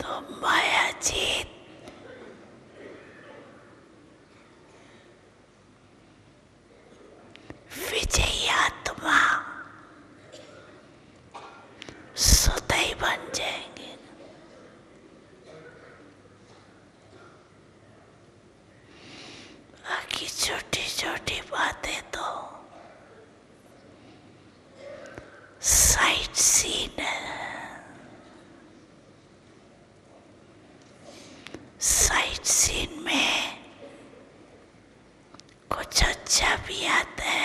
तो माया जीत विजयी आत्मा सदैव बन जाएंगे। बाकी छोटी छोटी बातें तो साइट सीन है। साइट सीन में कुछ अच्छा भी आता है,